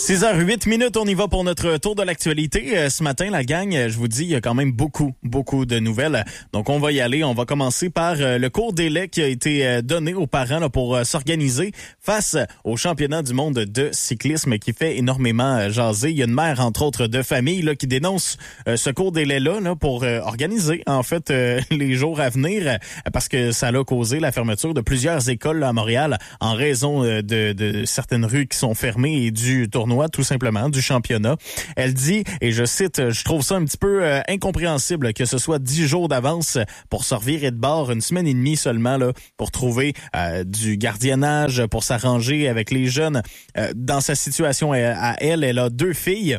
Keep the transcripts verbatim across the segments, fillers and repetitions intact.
six heures huit minutes, on y va pour notre tour de l'actualité. Euh, ce matin, la gang, je vous dis, il y a quand même beaucoup, beaucoup de nouvelles. Donc, on va y aller. On va commencer par euh, le court délai qui a été euh, donné aux parents là, pour euh, s'organiser face au championnat du monde de cyclisme qui fait énormément euh, jaser. Il y a une mère, entre autres, de famille là, qui dénonce euh, ce court délai-là là, pour euh, organiser, en fait, euh, les jours à venir euh, parce que ça a causé la fermeture de plusieurs écoles là, à Montréal en raison euh, de, de certaines rues qui sont fermées et du tournoi tout simplement, du championnat. Elle dit, et je cite, je trouve ça un petit peu euh, incompréhensible que ce soit dix jours d'avance pour se revirer de bord, une semaine et demie seulement là pour trouver euh, du gardiennage, pour s'arranger avec les jeunes. Euh, dans sa situation à, à elle, elle a deux filles.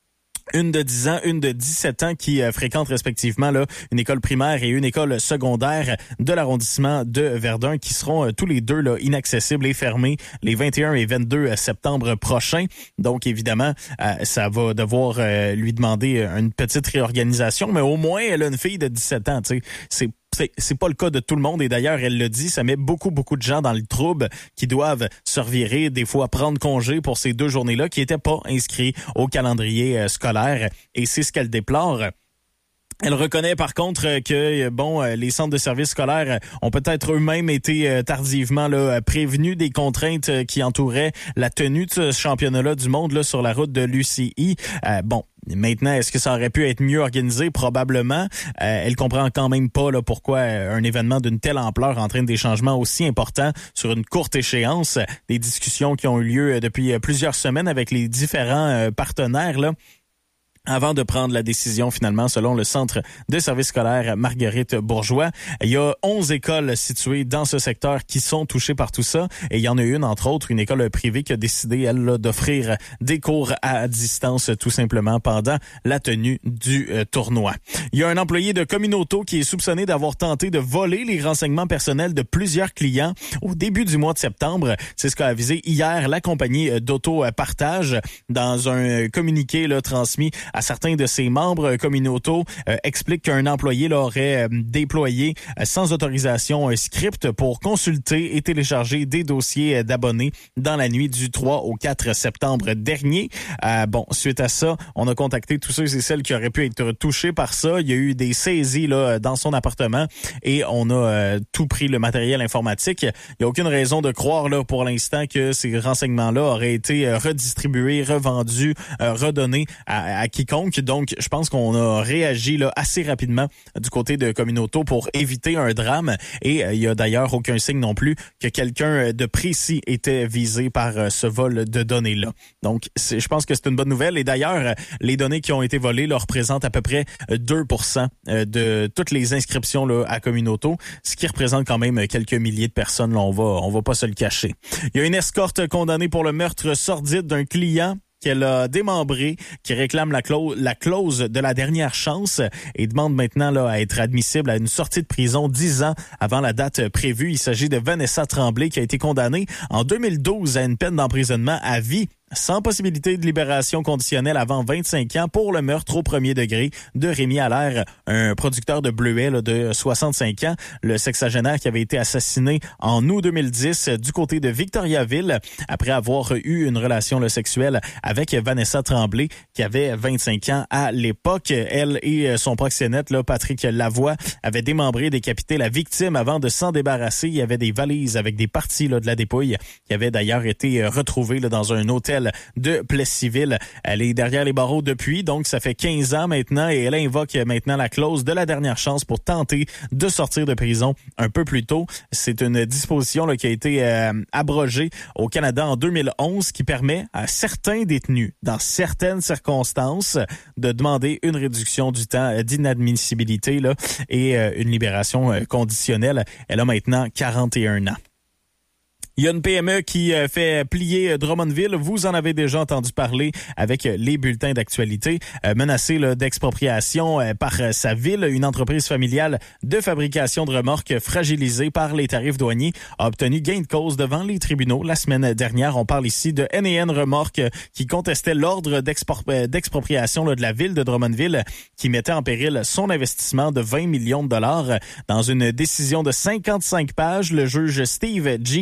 Une de dix ans, une de dix-sept ans qui euh, fréquentent respectivement là une école primaire et une école secondaire de l'arrondissement de Verdun qui seront euh, tous les deux là inaccessibles et fermés les vingt et un et vingt-deux septembre prochains. Donc évidemment, euh, ça va devoir euh, lui demander une petite réorganisation, mais au moins elle a une fille de dix-sept ans, tu sais, c'est C'est, c'est pas le cas de tout le monde et d'ailleurs, elle le dit, ça met beaucoup, beaucoup de gens dans le trouble qui doivent se revirer, des fois prendre congé pour ces deux journées-là qui étaient pas inscrits au calendrier euh, scolaire et c'est ce qu'elle déplore. Elle reconnaît par contre que bon, les centres de services scolaires ont peut-être eux-mêmes été tardivement là, prévenus des contraintes qui entouraient la tenue de ce championnat-là du monde là, sur la route de l'U C I. Euh, bon, maintenant, est-ce que ça aurait pu être mieux organisé? Probablement. Euh, elle comprend quand même pas là, pourquoi un événement d'une telle ampleur entraîne des changements aussi importants sur une courte échéance. Des discussions qui ont eu lieu depuis plusieurs semaines avec les différents partenaires là. Avant de prendre la décision, finalement, selon le centre de services scolaires Marguerite Bourgeois. Il y a onze écoles situées dans ce secteur qui sont touchées par tout ça. Et il y en a une, entre autres, une école privée qui a décidé, elle, là, d'offrir des cours à distance, tout simplement, pendant la tenue du euh, tournoi. Il y a un employé de Communauto qui est soupçonné d'avoir tenté de voler les renseignements personnels de plusieurs clients au début du mois de septembre. C'est ce qu'a avisé hier la compagnie d'auto-partage dans un communiqué là, transmis à certains de ses membres. Communauto euh, explique qu'un employé là, aurait euh, déployé euh, sans autorisation un script pour consulter et télécharger des dossiers d'abonnés dans la nuit du trois au quatre septembre dernier. Euh, bon, suite à ça, on a contacté tous ceux et celles qui auraient pu être touchés par ça. Il y a eu des saisies là, dans son appartement et on a euh, tout pris le matériel informatique. Il n'y a aucune raison de croire là, pour l'instant que ces renseignements-là auraient été euh, redistribués, revendus, euh, redonnés à, à quiconque. Donc, je pense qu'on a réagi là, assez rapidement du côté de Communauto pour éviter un drame. Et euh, il y a d'ailleurs aucun signe non plus que quelqu'un de précis était visé par euh, ce vol de données-là. Donc, c'est, je pense que c'est une bonne nouvelle. Et d'ailleurs, les données qui ont été volées là, représentent à peu près deux pour cent de toutes les inscriptions là, à Communauto, ce qui représente quand même quelques milliers de personnes. Là, on va, on va pas se le cacher. Il y a une escorte condamnée pour le meurtre sordide d'un client qu'elle a démembré, qui réclame la clause, la clause de la dernière chance et demande maintenant là, à être admissible à une sortie de prison dix ans avant la date prévue. Il s'agit de Vanessa Tremblay qui a été condamnée en deux mille douze à une peine d'emprisonnement à vie sans possibilité de libération conditionnelle avant vingt-cinq ans pour le meurtre au premier degré de Rémi Allaire, un producteur de bleuets là, de soixante-cinq ans, le sexagénaire qui avait été assassiné en août deux mille dix du côté de Victoriaville après avoir eu une relation là, sexuelle avec Vanessa Tremblay qui avait vingt-cinq ans à l'époque. Elle et son proxénète, là, Patrick Lavoie, avaient démembré et décapité la victime avant de s'en débarrasser. Il y avait des valises avec des parties là, de la dépouille qui avaient d'ailleurs été retrouvées là, dans un hôtel de Plessisville. Elle est derrière les barreaux depuis, donc ça fait quinze ans maintenant et elle invoque maintenant la clause de la dernière chance pour tenter de sortir de prison un peu plus tôt. C'est une disposition là, qui a été euh, abrogée au Canada en deux mille onze qui permet à certains détenus, dans certaines circonstances, de demander une réduction du temps d'inadmissibilité là, et euh, une libération euh, conditionnelle. Elle a maintenant quarante et un ans. Il y a une P M E qui fait plier Drummondville. Vous en avez déjà entendu parler avec les bulletins d'actualité. Menacée là, d'expropriation par sa ville, une entreprise familiale de fabrication de remorques fragilisée par les tarifs douaniers a obtenu gain de cause devant les tribunaux la semaine dernière. On parle ici de N et N Remorques qui contestait l'ordre d'expro- d'expropriation là, de la ville de Drummondville qui mettait en péril son investissement de vingt millions de dollars. Dans une décision de cinquante-cinq pages, le juge Steve G.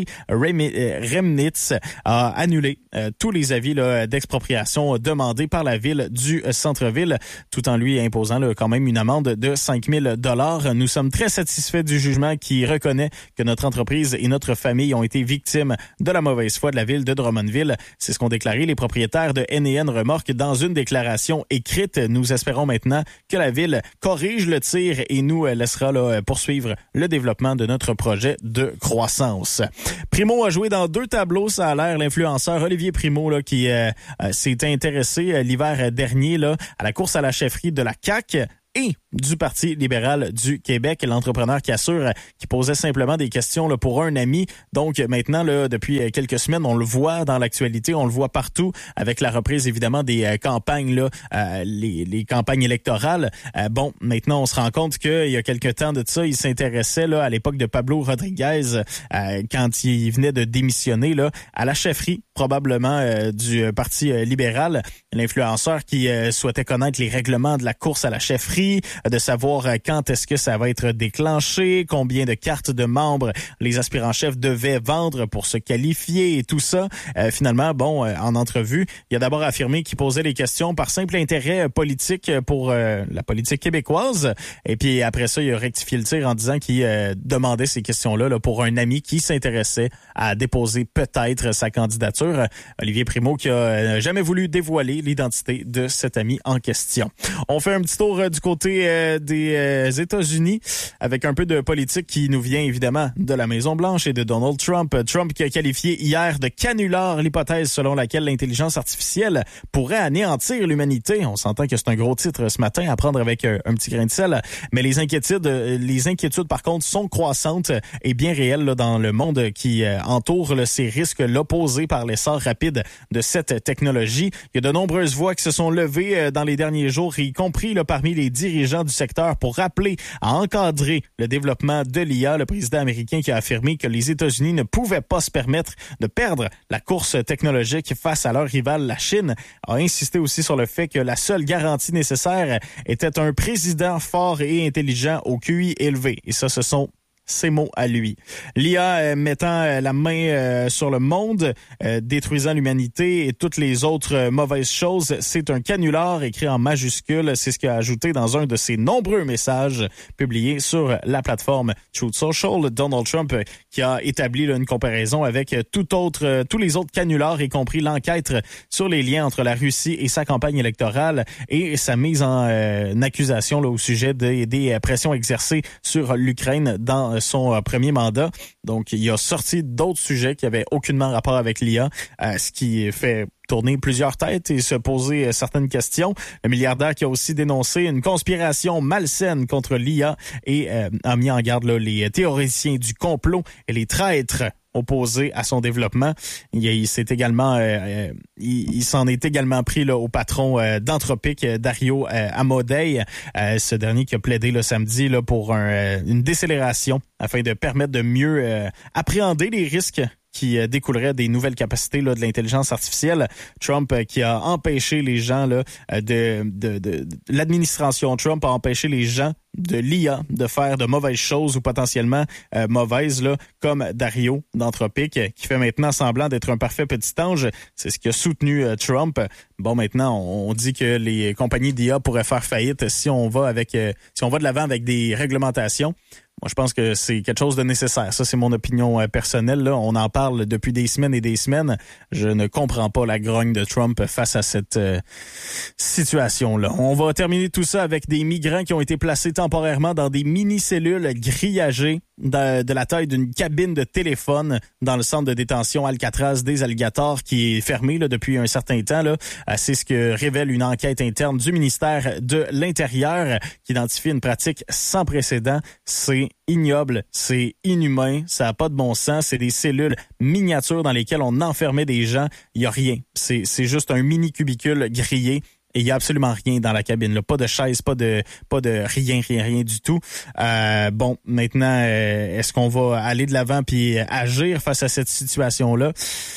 Remnitz a annulé euh, tous les avis là, d'expropriation demandés par la ville du centre-ville, tout en lui imposant là, quand même une amende de cinq mille dollars. Nous sommes très satisfaits du jugement qui reconnaît que notre entreprise et notre famille ont été victimes de la mauvaise foi de la ville de Drummondville. C'est ce qu'ont déclaré les propriétaires de N et N Remorques dans une déclaration écrite. Nous espérons maintenant que la ville corrige le tir et nous laissera là, poursuivre le développement de notre projet de croissance. Primo a joué dans deux tableaux, ça a l'air. L'influenceur Olivier Primo là, qui euh, euh, s'est intéressé euh, l'hiver dernier là, à la course à la chefferie de la C A Q et du Parti libéral du Québec. L'entrepreneur qui assure qui posait simplement des questions là, pour un ami. Donc maintenant, là, depuis quelques semaines, on le voit dans l'actualité, on le voit partout avec la reprise évidemment des euh, campagnes, là, euh, les, les campagnes électorales. Euh, bon, maintenant, on se rend compte qu'il y a quelques temps de ça, il s'intéressait là, à l'époque de Pablo Rodriguez, euh, quand il venait de démissionner là, à la chefferie probablement euh, du Parti euh, libéral. L'influenceur qui euh, souhaitait connaître les règlements de la course à la chefferie, de savoir quand est-ce que ça va être déclenché, combien de cartes de membres les aspirants-chefs devaient vendre pour se qualifier et tout ça. Euh, finalement, bon, euh, en entrevue, il a d'abord affirmé qu'il posait les questions par simple intérêt politique pour euh, la politique québécoise. Et puis après ça, il a rectifié le tir en disant qu'il euh, demandait ces questions-là là, pour un ami qui s'intéressait à déposer peut-être sa candidature. Olivier Primo qui a euh, jamais voulu dévoiler l'identité de cet ami en question. On fait un petit tour euh, du côté euh, des euh, États-Unis avec un peu de politique qui nous vient évidemment de la Maison-Blanche et de Donald Trump. Trump qui a qualifié hier de canular l'hypothèse selon laquelle l'intelligence artificielle pourrait anéantir l'humanité. On s'entend que c'est un gros titre ce matin à prendre avec euh, un petit grain de sel, mais les inquiétudes, euh, les inquiétudes par contre sont croissantes et bien réelles là, dans le monde qui euh, entoure là, ces risques-là posés par l'essor rapide de cette technologie. Il y a de nombreuses voix qui se sont levées euh, dans les derniers jours, y compris là, parmi les dirigeants du secteur pour rappeler à encadrer le développement de l'I A. Le président américain qui a affirmé que les États-Unis ne pouvaient pas se permettre de perdre la course technologique face à leur rival, la Chine, a insisté aussi sur le fait que la seule garantie nécessaire était un président fort et intelligent au Q I élevé. Et ça, ce sont ces mots à lui. L'I A euh, mettant euh, la main euh, sur le monde, euh, détruisant l'humanité et toutes les autres euh, mauvaises choses, c'est un canular écrit en majuscule. C'est ce qu'il a ajouté dans un de ses nombreux messages publiés sur la plateforme Truth Social. Donald Trump euh, qui a établi là, une comparaison avec euh, tout autre, euh, tous les autres canulars, y compris l'enquête sur les liens entre la Russie et sa campagne électorale et sa mise en euh, accusation là, au sujet des, des pressions exercées sur l'Ukraine dans son premier mandat. Donc, il a sorti d'autres sujets qui avaient aucunement rapport avec l'I A, euh, ce qui fait tourner plusieurs têtes et se poser certaines questions. Le milliardaire qui a aussi dénoncé une conspiration malsaine contre l'I A et euh, a mis en garde là, les théoriciens du complot et les traîtres opposé à son développement. Il, il s'est également, euh, il, il s'en est également pris là, au patron euh, d'Anthropic, Dario euh, Amodei, euh, ce dernier qui a plaidé le samedi là, pour un, euh, une décélération afin de permettre de mieux euh, appréhender les risques qui euh, découleraient des nouvelles capacités là, de l'intelligence artificielle. Trump euh, qui a empêché les gens là, de, de, de, de l'administration Trump a empêché les gens de l'I A de faire de mauvaises choses ou potentiellement euh, mauvaises, là, comme Dario d'Anthropic, euh, qui fait maintenant semblant d'être un parfait petit ange. C'est ce qui a soutenu euh, Trump. Bon, maintenant, on, on dit que les compagnies d'I A pourraient faire faillite si on va avec, euh, si on va de l'avant avec des réglementations. Moi, je pense que c'est quelque chose de nécessaire. Ça, c'est mon opinion euh, personnelle. Là. On en parle depuis des semaines et des semaines. Je ne comprends pas la grogne de Trump face à cette euh, situation-là. On va terminer tout ça avec des migrants qui ont été placés temporairement dans des mini-cellules grillagées de, de la taille d'une cabine de téléphone dans le centre de détention Alcatraz des Alligators qui est fermé là, depuis un certain temps. Là. C'est ce que révèle une enquête interne du ministère de l'Intérieur qui identifie une pratique sans précédent. C'est ignoble, c'est inhumain, ça n'a pas de bon sens. C'est des cellules miniatures dans lesquelles on enfermait des gens. Il n'y a rien. C'est, c'est juste un mini cubicule grillé. Et il n'y a absolument rien dans la cabine. Là. Pas de chaise, pas de pas de rien, rien, rien du tout. Euh, bon, maintenant, euh, est-ce qu'on va aller de l'avant puis agir face à cette situation-là?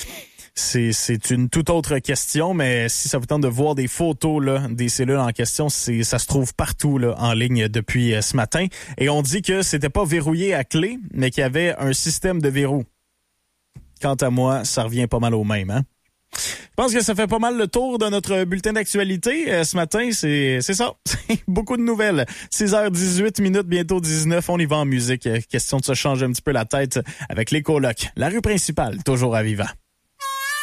C'est, c'est une toute autre question, mais si ça vous tente de voir des photos là, des cellules en question, c'est, ça se trouve partout là, en ligne depuis euh, ce matin. Et on dit que c'était pas verrouillé à clé, mais qu'il y avait un système de verrou. quant à moi, ça revient pas mal au même, hein? Je pense que ça fait pas mal le tour de notre bulletin d'actualité. Euh, ce matin, c'est c'est ça. Beaucoup de nouvelles. six heures dix-huit minutes, bientôt dix-neuf. On y va en musique. Question de se changer un petit peu la tête avec les colocs. La rue principale, toujours à Vivant.